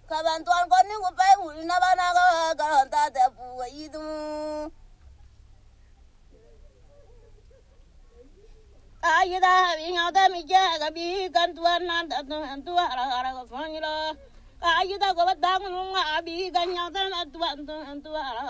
Kabantuan ko ni ko pa uli na ba na ka te pu idu. Ayuda ingauda mi jaga bi kantuan nanda tuan ara ko fanylo. Ayuda ko batang nunga bi ganyauda tuan tuan